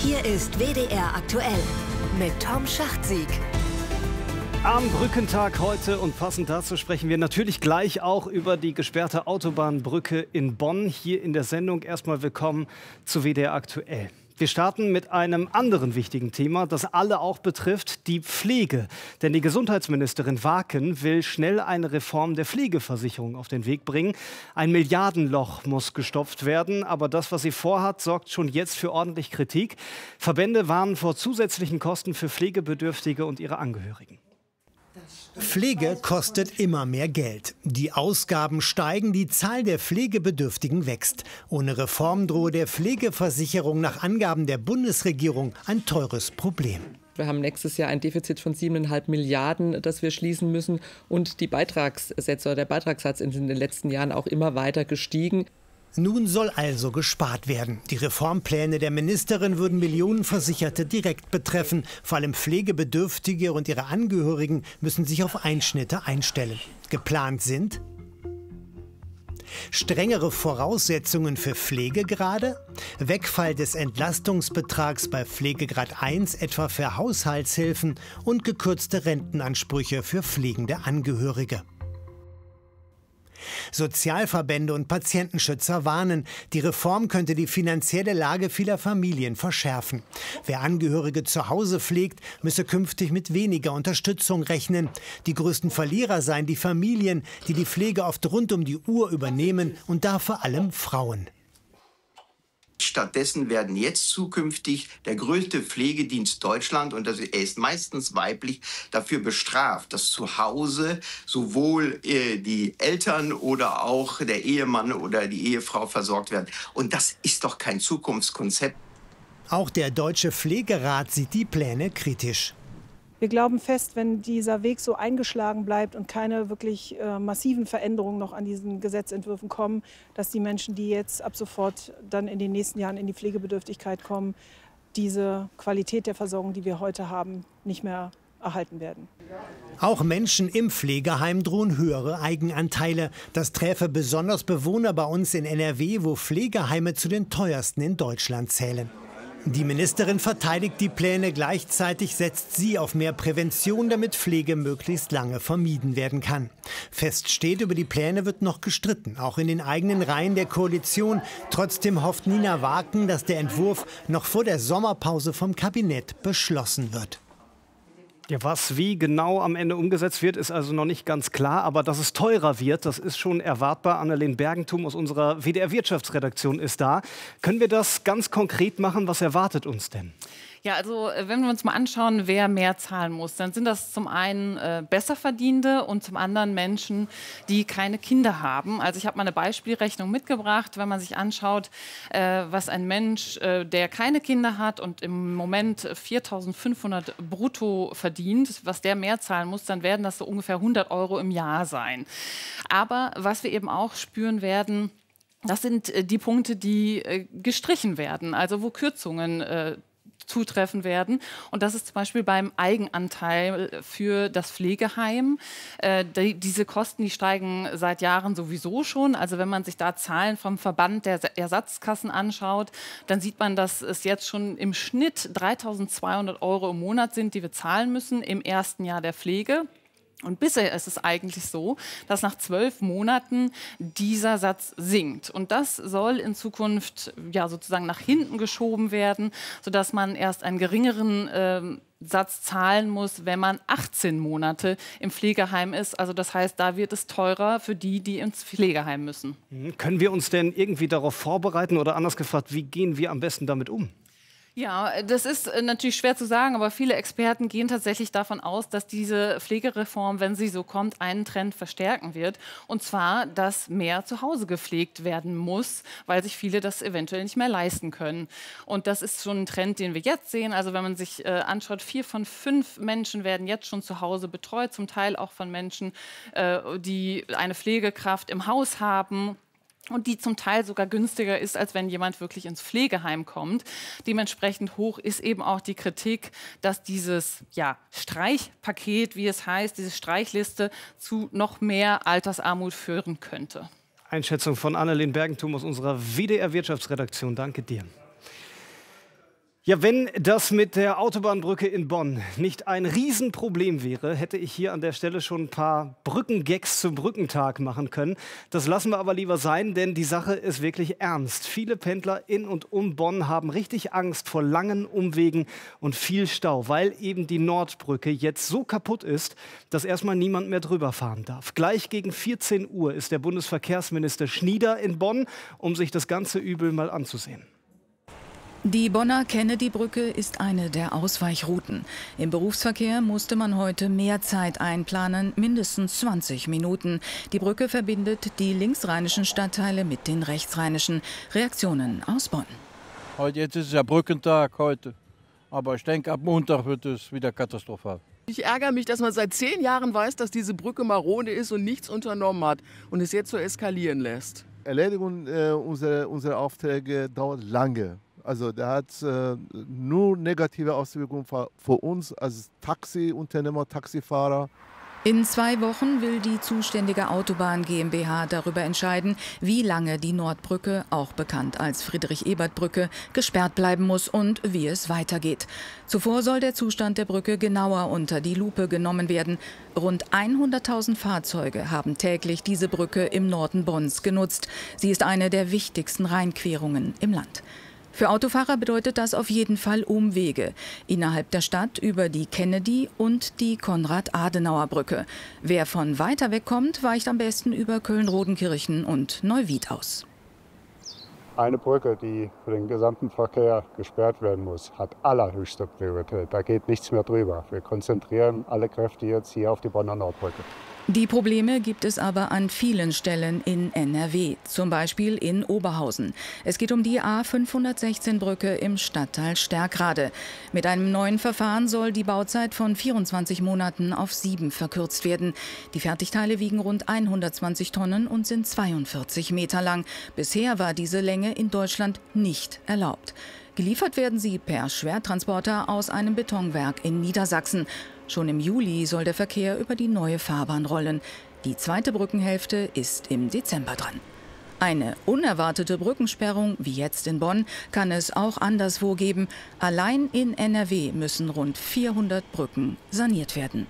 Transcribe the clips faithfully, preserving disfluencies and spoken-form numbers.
Hier ist W D R aktuell mit Tom Schachtsieg. Am Brückentag heute und passend dazu sprechen wir natürlich gleich auch über die gesperrte Autobahnbrücke in Bonn. Hier in der Sendung erstmal willkommen zu W D R aktuell. Wir starten mit einem anderen wichtigen Thema, das alle auch betrifft, die Pflege. Denn die Gesundheitsministerin Waken will schnell eine Reform der Pflegeversicherung auf den Weg bringen. Ein Milliardenloch muss gestopft werden, aber das, was sie vorhat, sorgt schon jetzt für ordentlich Kritik. Verbände warnen vor zusätzlichen Kosten für Pflegebedürftige und ihre Angehörigen. Pflege kostet immer mehr Geld. Die Ausgaben steigen, die Zahl der Pflegebedürftigen wächst. Ohne Reform drohe der Pflegeversicherung nach Angaben der Bundesregierung ein teures Problem. Wir haben nächstes Jahr ein Defizit von siebeneinhalb Milliarden, das wir schließen müssen. Und die Beitragssätze oder der Beitragssatz ist in den letzten Jahren auch immer weiter gestiegen. Nun soll also gespart werden. Die Reformpläne der Ministerin würden Millionen Versicherte direkt betreffen. Vor allem Pflegebedürftige und ihre Angehörigen müssen sich auf Einschnitte einstellen. Geplant sind strengere Voraussetzungen für Pflegegrade, Wegfall des Entlastungsbetrags bei Pflegegrad eins, etwa für Haushaltshilfen, und gekürzte Rentenansprüche für pflegende Angehörige. Sozialverbände und Patientenschützer warnen, die Reform könnte die finanzielle Lage vieler Familien verschärfen. Wer Angehörige zu Hause pflegt, müsse künftig mit weniger Unterstützung rechnen. Die größten Verlierer seien die Familien, die die Pflege oft rund um die Uhr übernehmen, und da vor allem Frauen. Stattdessen werden jetzt zukünftig der größte Pflegedienst Deutschland, und das, er ist meistens weiblich, dafür bestraft, dass zu Hause sowohl äh, die Eltern oder auch der Ehemann oder die Ehefrau versorgt werden. Und das ist doch kein Zukunftskonzept. Auch der Deutsche Pflegerat sieht die Pläne kritisch. Wir glauben fest, wenn dieser Weg so eingeschlagen bleibt und keine wirklich äh, massiven Veränderungen noch an diesen Gesetzentwürfen kommen, dass die Menschen, die jetzt ab sofort dann in den nächsten Jahren in die Pflegebedürftigkeit kommen, diese Qualität der Versorgung, die wir heute haben, nicht mehr erhalten werden. Auch Menschen im Pflegeheim drohen höhere Eigenanteile. Das träfe besonders Bewohner bei uns in N R W, wo Pflegeheime zu den teuersten in Deutschland zählen. Die Ministerin verteidigt die Pläne, gleichzeitig setzt sie auf mehr Prävention, damit Pflege möglichst lange vermieden werden kann. Fest steht, über die Pläne wird noch gestritten, auch in den eigenen Reihen der Koalition. Trotzdem hofft Nina Waken, dass der Entwurf noch vor der Sommerpause vom Kabinett beschlossen wird. Ja, was wie genau am Ende umgesetzt wird, ist also noch nicht ganz klar. Aber dass es teurer wird, das ist schon erwartbar. Annalena Bergentum aus unserer W D R-Wirtschaftsredaktion ist da. Können wir das ganz konkret machen? Was erwartet uns denn? Ja, also wenn wir uns mal anschauen, wer mehr zahlen muss, dann sind das zum einen äh, Besserverdienende und zum anderen Menschen, die keine Kinder haben. Also ich habe mal eine Beispielrechnung mitgebracht, wenn man sich anschaut, äh, was ein Mensch, äh, der keine Kinder hat und im Moment viertausendfünfhundert brutto verdient, was der mehr zahlen muss, dann werden das so ungefähr hundert Euro im Jahr sein. Aber was wir eben auch spüren werden, das sind die Punkte, die äh, gestrichen werden, also wo Kürzungen äh, zutreffen werden. Und das ist zum Beispiel beim Eigenanteil für das Pflegeheim. Äh, die, diese Kosten, die steigen seit Jahren sowieso schon. Also wenn man sich da Zahlen vom Verband der Ersatzkassen anschaut, dann sieht man, dass es jetzt schon im Schnitt dreitausendzweihundert Euro im Monat sind, die wir zahlen müssen im ersten Jahr der Pflege. Und bisher ist es eigentlich so, dass nach zwölf Monaten dieser Satz sinkt. Und das soll in Zukunft ja sozusagen nach hinten geschoben werden, sodass man erst einen geringeren äh, Satz zahlen muss, wenn man achtzehn Monate im Pflegeheim ist. Also das heißt, da wird es teurer für die, die ins Pflegeheim müssen. Können wir uns denn irgendwie darauf vorbereiten oder anders gefragt, wie gehen wir am besten damit um? Ja, das ist natürlich schwer zu sagen, aber viele Experten gehen tatsächlich davon aus, dass diese Pflegereform, wenn sie so kommt, einen Trend verstärken wird. Und zwar, dass mehr zu Hause gepflegt werden muss, weil sich viele das eventuell nicht mehr leisten können. Und das ist schon ein Trend, den wir jetzt sehen. Also wenn man sich äh, anschaut, vier von fünf Menschen werden jetzt schon zu Hause betreut, zum Teil auch von Menschen, äh, die eine Pflegekraft im Haus haben. Und die zum Teil sogar günstiger ist, als wenn jemand wirklich ins Pflegeheim kommt. Dementsprechend hoch ist eben auch die Kritik, dass dieses ja, Streichpaket, wie es heißt, diese Streichliste zu noch mehr Altersarmut führen könnte. Einschätzung von Annalena Bergentum aus unserer W D R-Wirtschaftsredaktion. Danke dir. Ja, wenn das mit der Autobahnbrücke in Bonn nicht ein Riesenproblem wäre, hätte ich hier an der Stelle schon ein paar Brückengags zum Brückentag machen können. Das lassen wir aber lieber sein, denn die Sache ist wirklich ernst. Viele Pendler in und um Bonn haben richtig Angst vor langen Umwegen und viel Stau, weil eben die Nordbrücke jetzt so kaputt ist, dass erstmal niemand mehr drüber fahren darf. Gleich gegen vierzehn Uhr ist der Bundesverkehrsminister Schnieder in Bonn, um sich das ganze Übel mal anzusehen. Die Bonner Kennedy-Brücke ist eine der Ausweichrouten. Im Berufsverkehr musste man heute mehr Zeit einplanen, mindestens zwanzig Minuten. Die Brücke verbindet die linksrheinischen Stadtteile mit den rechtsrheinischen. Reaktionen aus Bonn. Heute, jetzt ist es ja Brückentag heute, aber ich denke, ab Montag wird es wieder katastrophal. Ich ärgere mich, dass man seit zehn Jahren weiß, dass diese Brücke marode ist und nichts unternommen hat und es jetzt so eskalieren lässt. Erledigung äh, unserer, unserer Aufträge dauert lange. Also der hat äh, nur negative Auswirkungen für, für uns als Taxiunternehmer, Taxifahrer. In zwei Wochen will die zuständige Autobahn GmbH darüber entscheiden, wie lange die Nordbrücke, auch bekannt als Friedrich-Ebert-Brücke, gesperrt bleiben muss und wie es weitergeht. Zuvor soll der Zustand der Brücke genauer unter die Lupe genommen werden. Rund hunderttausend Fahrzeuge haben täglich diese Brücke im Norden Bonns genutzt. Sie ist eine der wichtigsten Rheinquerungen im Land. Für Autofahrer bedeutet das auf jeden Fall Umwege. Innerhalb der Stadt über die Kennedy- und die Konrad-Adenauer-Brücke. Wer von weiter weg kommt, weicht am besten über Köln-Rodenkirchen und Neuwied aus. Eine Brücke, die für den gesamten Verkehr gesperrt werden muss, hat allerhöchste Priorität. Da geht nichts mehr drüber. Wir konzentrieren alle Kräfte jetzt hier auf die Bonner Nordbrücke. Die Probleme gibt es aber an vielen Stellen in N R W, zum Beispiel in Oberhausen. Es geht um die A fünfhundertsechzehn Brücke im Stadtteil Sterkrade. Mit einem neuen Verfahren soll die Bauzeit von vierundzwanzig Monaten auf sieben verkürzt werden. Die Fertigteile wiegen rund hundertzwanzig Tonnen und sind zweiundvierzig Meter lang. Bisher war diese Länge in Deutschland nicht erlaubt. Geliefert werden sie per Schwertransporter aus einem Betonwerk in Niedersachsen. Schon im Juli soll der Verkehr über die neue Fahrbahn rollen. Die zweite Brückenhälfte ist im Dezember dran. Eine unerwartete Brückensperrung, wie jetzt in Bonn, kann es auch anderswo geben. Allein in N R W müssen rund vierhundert Brücken saniert werden.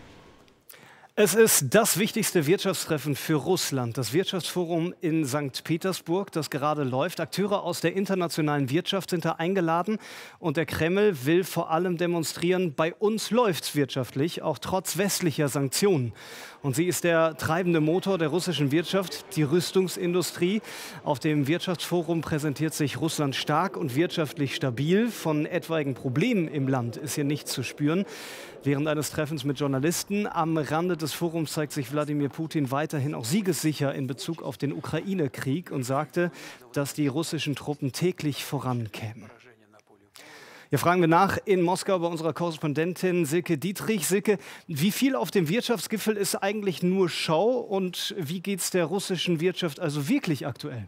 Es ist das wichtigste Wirtschaftstreffen für Russland, das Wirtschaftsforum in Sankt Petersburg, das gerade läuft. Akteure aus der internationalen Wirtschaft sind da eingeladen und der Kreml will vor allem demonstrieren, bei uns läuft's wirtschaftlich, auch trotz westlicher Sanktionen. Und sie ist der treibende Motor der russischen Wirtschaft, die Rüstungsindustrie. Auf dem Wirtschaftsforum präsentiert sich Russland stark und wirtschaftlich stabil. Von etwaigen Problemen im Land ist hier nichts zu spüren. Während eines Treffens mit Journalisten am Rande des Forums zeigt sich Wladimir Putin weiterhin auch siegessicher in Bezug auf den Ukraine-Krieg und sagte, dass die russischen Truppen täglich vorankämen. Ja, fragen wir nach in Moskau bei unserer Korrespondentin Silke Dietrich. Silke, wie viel auf dem Wirtschaftsgipfel ist eigentlich nur Show und wie geht es der russischen Wirtschaft also wirklich aktuell?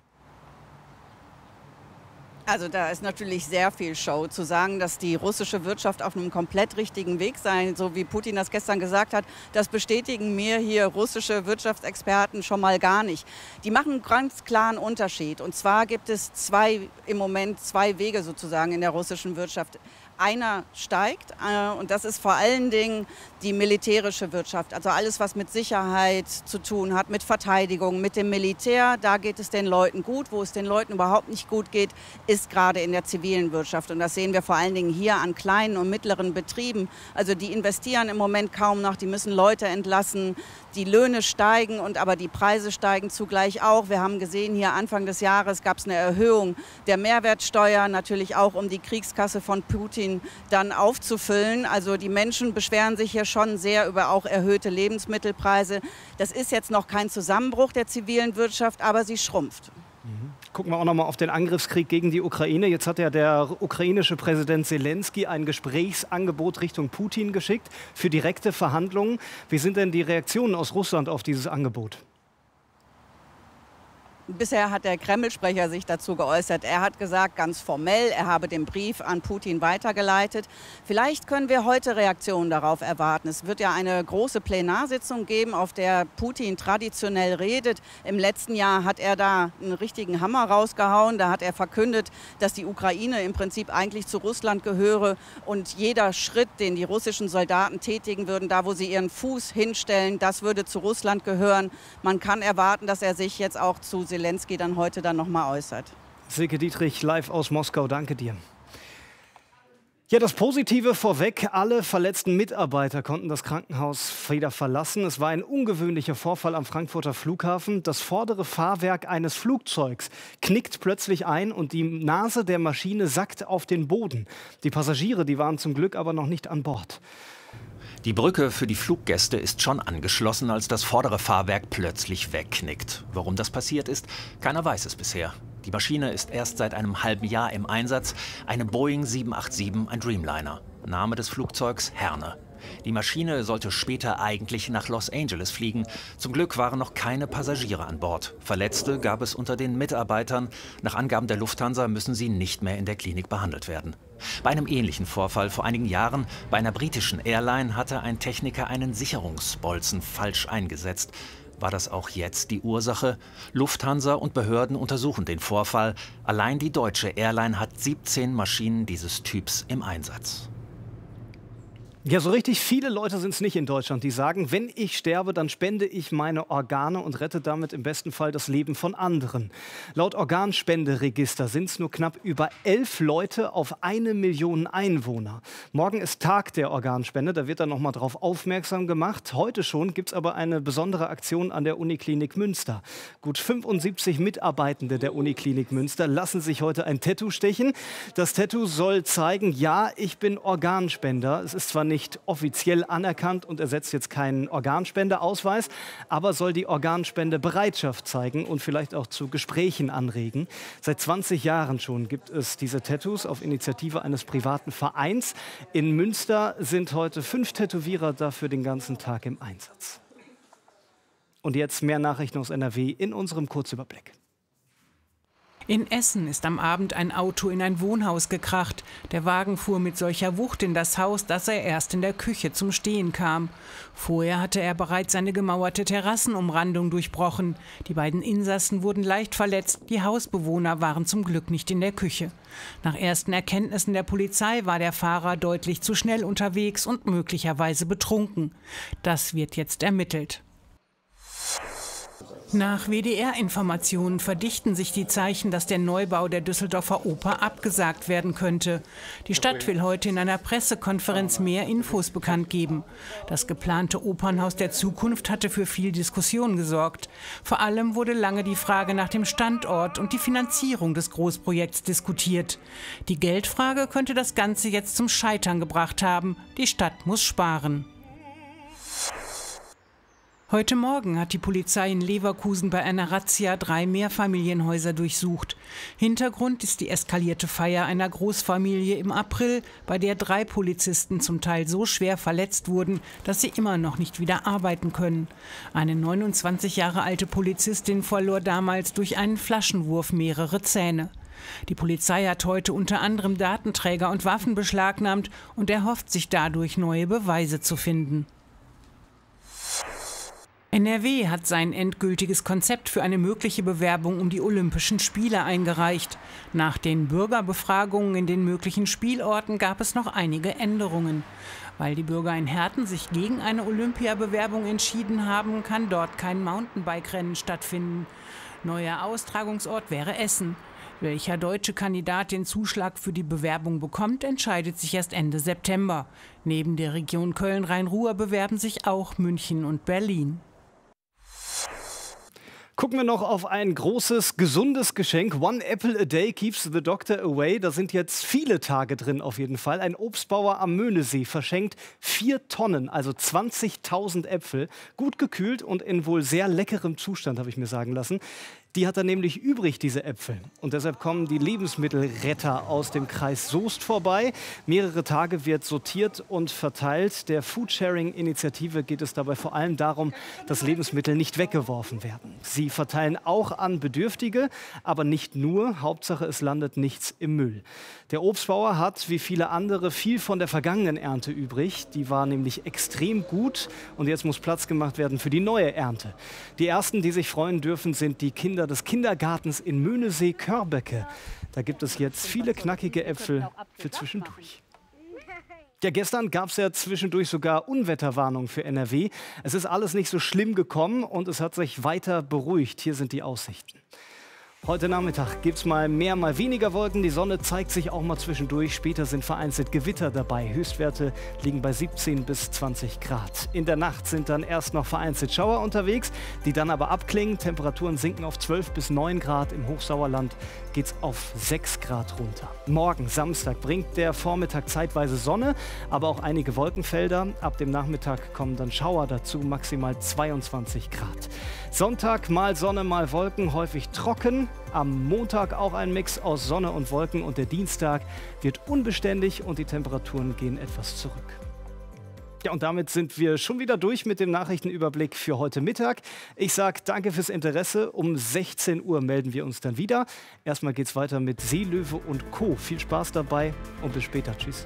Also da ist natürlich sehr viel Show. Zu sagen, dass die russische Wirtschaft auf einem komplett richtigen Weg sei, so wie Putin das gestern gesagt hat, das bestätigen mir hier russische Wirtschaftsexperten schon mal gar nicht. Die machen einen ganz klaren Unterschied. Und zwar gibt es zwei, im Moment zwei Wege sozusagen in der russischen Wirtschaft. Einer steigt äh, und das ist vor allen Dingen die militärische Wirtschaft. Also alles, was mit Sicherheit zu tun hat, mit Verteidigung, mit dem Militär. Da geht es den Leuten gut. Wo es den Leuten überhaupt nicht gut geht, ist gerade in der zivilen Wirtschaft. Und das sehen wir vor allen Dingen hier an kleinen und mittleren Betrieben. Also die investieren im Moment kaum noch, die müssen Leute entlassen. Die Löhne steigen, und aber die Preise steigen zugleich auch. Wir haben gesehen, hier Anfang des Jahres gab es eine Erhöhung der Mehrwertsteuer, natürlich auch um die Kriegskasse von Putin dann aufzufüllen. Also die Menschen beschweren sich hier schon sehr über auch erhöhte Lebensmittelpreise. Das ist jetzt noch kein Zusammenbruch der zivilen Wirtschaft, aber sie schrumpft. Gucken wir auch noch mal auf den Angriffskrieg gegen die Ukraine. Jetzt hat ja der ukrainische Präsident Zelensky ein Gesprächsangebot Richtung Putin geschickt für direkte Verhandlungen. Wie sind denn die Reaktionen aus Russland auf dieses Angebot? Bisher hat der Kreml-Sprecher sich dazu geäußert. Er hat gesagt, ganz formell, er habe den Brief an Putin weitergeleitet. Vielleicht können wir heute Reaktionen darauf erwarten. Es wird ja eine große Plenarsitzung geben, auf der Putin traditionell redet. Im letzten Jahr hat er da einen richtigen Hammer rausgehauen. Da hat er verkündet, dass die Ukraine im Prinzip eigentlich zu Russland gehöre. Und jeder Schritt, den die russischen Soldaten tätigen würden, da wo sie ihren Fuß hinstellen, das würde zu Russland gehören. Man kann erwarten, dass er sich jetzt auch zu Zelensky dann heute dann noch mal äußert. Silke Dietrich, live aus Moskau, danke dir. Ja, das Positive vorweg, alle verletzten Mitarbeiter konnten das Krankenhaus wieder verlassen. Es war ein ungewöhnlicher Vorfall am Frankfurter Flughafen. Das vordere Fahrwerk eines Flugzeugs knickt plötzlich ein und die Nase der Maschine sackt auf den Boden. Die Passagiere, die waren zum Glück aber noch nicht an Bord. Die Brücke für die Fluggäste ist schon angeschlossen, als das vordere Fahrwerk plötzlich wegknickt. Warum das passiert ist, keiner weiß es bisher. Die Maschine ist erst seit einem halben Jahr im Einsatz, eine Boeing sieben acht sieben, ein Dreamliner. Name des Flugzeugs Herne. Die Maschine sollte später eigentlich nach Los Angeles fliegen. Zum Glück waren noch keine Passagiere an Bord. Verletzte gab es unter den Mitarbeitern. Nach Angaben der Lufthansa müssen sie nicht mehr in der Klinik behandelt werden. Bei einem ähnlichen Vorfall vor einigen Jahren bei einer britischen Airline hatte ein Techniker einen Sicherungsbolzen falsch eingesetzt. War das auch jetzt die Ursache? Lufthansa und Behörden untersuchen den Vorfall. Allein die deutsche Airline hat siebzehn Maschinen dieses Typs im Einsatz. Ja, so richtig viele Leute sind es nicht in Deutschland, die sagen, wenn ich sterbe, dann spende ich meine Organe und rette damit im besten Fall das Leben von anderen. Laut Organspenderegister sind es nur knapp über elf Leute auf eine Million Einwohner. Morgen ist Tag der Organspende, da wird dann noch mal drauf aufmerksam gemacht. Heute schon gibt es aber eine besondere Aktion an der Uniklinik Münster. Gut fünfundsiebzig Mitarbeitende der Uniklinik Münster lassen sich heute ein Tattoo stechen. Das Tattoo soll zeigen, ja, ich bin Organspender. Es ist zwar nicht nicht offiziell anerkannt und ersetzt jetzt keinen Organspendeausweis, aber soll die Organspendebereitschaft zeigen und vielleicht auch zu Gesprächen anregen. Seit zwanzig Jahren schon gibt es diese Tattoos auf Initiative eines privaten Vereins. In Münster sind heute fünf Tätowierer dafür den ganzen Tag im Einsatz. Und jetzt mehr Nachrichten aus N R W in unserem Kurzüberblick. In Essen ist am Abend ein Auto in ein Wohnhaus gekracht. Der Wagen fuhr mit solcher Wucht in das Haus, dass er erst in der Küche zum Stehen kam. Vorher hatte er bereits eine gemauerte Terrassenumrandung durchbrochen. Die beiden Insassen wurden leicht verletzt. Die Hausbewohner waren zum Glück nicht in der Küche. Nach ersten Erkenntnissen der Polizei war der Fahrer deutlich zu schnell unterwegs und möglicherweise betrunken. Das wird jetzt ermittelt. Nach W D R-Informationen verdichten sich die Zeichen, dass der Neubau der Düsseldorfer Oper abgesagt werden könnte. Die Stadt will heute in einer Pressekonferenz mehr Infos bekannt geben. Das geplante Opernhaus der Zukunft hatte für viel Diskussion gesorgt. Vor allem wurde lange die Frage nach dem Standort und die Finanzierung des Großprojekts diskutiert. Die Geldfrage könnte das Ganze jetzt zum Scheitern gebracht haben. Die Stadt muss sparen. Heute Morgen hat die Polizei in Leverkusen bei einer Razzia drei Mehrfamilienhäuser durchsucht. Hintergrund ist die eskalierte Feier einer Großfamilie im April, bei der drei Polizisten zum Teil so schwer verletzt wurden, dass sie immer noch nicht wieder arbeiten können. Eine neunundzwanzig Jahre alte Polizistin verlor damals durch einen Flaschenwurf mehrere Zähne. Die Polizei hat heute unter anderem Datenträger und Waffen beschlagnahmt und erhofft sich dadurch, neue Beweise zu finden. N R W hat sein endgültiges Konzept für eine mögliche Bewerbung um die Olympischen Spiele eingereicht. Nach den Bürgerbefragungen in den möglichen Spielorten gab es noch einige Änderungen. Weil die Bürger in Herten sich gegen eine Olympiabewerbung entschieden haben, kann dort kein Mountainbike-Rennen stattfinden. Neuer Austragungsort wäre Essen. Welcher deutsche Kandidat den Zuschlag für die Bewerbung bekommt, entscheidet sich erst Ende September. Neben der Region Köln-Rhein-Ruhr bewerben sich auch München und Berlin. Gucken wir noch auf ein großes, gesundes Geschenk. One apple a day keeps the doctor away. Da sind jetzt viele Tage drin auf jeden Fall. Ein Obstbauer am Möhnesee verschenkt vier Tonnen, also zwanzigtausend Äpfel. Gut gekühlt und in wohl sehr leckerem Zustand, habe ich mir sagen lassen. Die hat er nämlich übrig, diese Äpfel. Und deshalb kommen die Lebensmittelretter aus dem Kreis Soest vorbei. Mehrere Tage wird sortiert und verteilt. Der Foodsharing-Initiative geht es dabei vor allem darum, dass Lebensmittel nicht weggeworfen werden. Sie verteilen auch an Bedürftige, aber nicht nur. Hauptsache, es landet nichts im Müll. Der Obstbauer hat, wie viele andere, viel von der vergangenen Ernte übrig. Die war nämlich extrem gut und jetzt muss Platz gemacht werden für die neue Ernte. Die ersten, die sich freuen dürfen, sind die Kinder des Kindergartens in Möhnesee-Körbecke. Da gibt es jetzt viele knackige Äpfel für zwischendurch. Ja, gestern gab es ja zwischendurch sogar Unwetterwarnungen für N R W. Es ist alles nicht so schlimm gekommen und es hat sich weiter beruhigt. Hier sind die Aussichten. Heute Nachmittag gibt es mal mehr, mal weniger Wolken. Die Sonne zeigt sich auch mal zwischendurch. Später sind vereinzelt Gewitter dabei. Höchstwerte liegen bei siebzehn bis zwanzig Grad. In der Nacht sind dann erst noch vereinzelt Schauer unterwegs, die dann aber abklingen. Temperaturen sinken auf zwölf bis neun Grad. Im Hochsauerland geht es auf sechs Grad runter. Morgen, Samstag, bringt der Vormittag zeitweise Sonne, aber auch einige Wolkenfelder. Ab dem Nachmittag kommen dann Schauer dazu, maximal zweiundzwanzig Grad. Sonntag mal Sonne, mal Wolken, häufig trocken. Am Montag auch ein Mix aus Sonne und Wolken und der Dienstag wird unbeständig und die Temperaturen gehen etwas zurück. Ja, und damit sind wir schon wieder durch mit dem Nachrichtenüberblick für heute Mittag. Ich sage danke fürs Interesse. Um sechzehn Uhr melden wir uns dann wieder. Erstmal geht's weiter mit Seelöwe und Co. Viel Spaß dabei und bis später. Tschüss.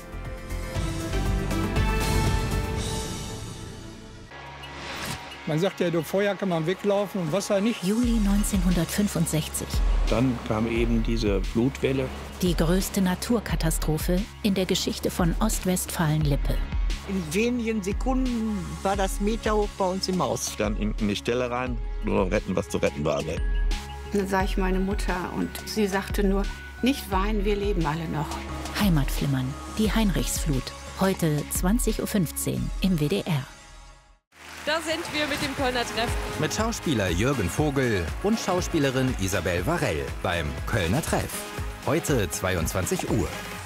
Man sagt ja, durch Feuer kann man weglaufen und Wasser nicht. Juli neunzehnhundertfünfundsechzig. Dann kam eben diese Flutwelle. Die größte Naturkatastrophe in der Geschichte von Ostwestfalen-Lippe. In wenigen Sekunden war das Meter hoch bei uns im Haus. Dann in die Stelle rein, nur noch retten, was zu retten war. Ne? Dann sah ich meine Mutter und sie sagte nur, nicht weinen, wir leben alle noch. Heimatflimmern, die Heinrichsflut. Heute zwanzig Uhr fünfzehn im W D R. Da sind wir mit dem Kölner Treff. Mit Schauspieler Jürgen Vogel und Schauspielerin Isabel Varell beim Kölner Treff. Heute zweiundzwanzig Uhr.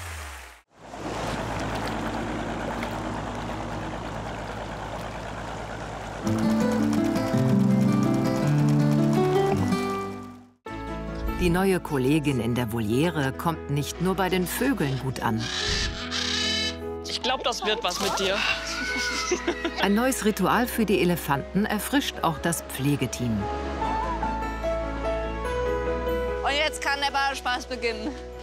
Die neue Kollegin in der Voliere kommt nicht nur bei den Vögeln gut an. Ich glaube, das wird was mit dir. Ein neues Ritual für die Elefanten erfrischt auch das Pflegeteam. Und jetzt kann der Badespaß beginnen.